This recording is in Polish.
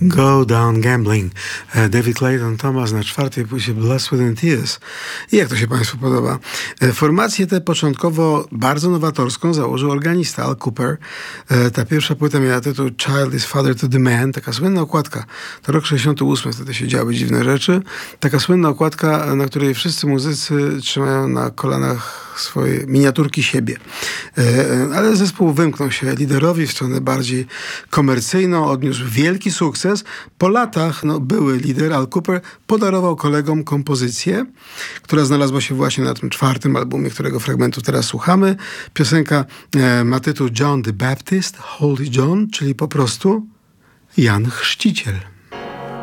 Go Down Gambling. David Clayton Thomas na czwartej płycie Blessed Within Tears. I jak to się Państwu podoba? Formację tę początkowo bardzo nowatorską założył organista Al Kooper. Ta pierwsza płyta miała tytuł Child is Father to the Man. Taka słynna okładka. To rok 68, wtedy się działy dziwne rzeczy. Taka słynna okładka, na której wszyscy muzycy trzymają na kolanach swoje miniaturki siebie. Ale zespół wymknął się liderowi w stronę bardziej komercyjną, odniósł wielki sukces. Po latach były lider Al Kooper podarował kolegom kompozycję, która znalazła się właśnie na tym czwartym albumie, którego fragmentu teraz słuchamy. Piosenka ma tytuł John the Baptist, Holy John, czyli po prostu Jan Chrzciciel.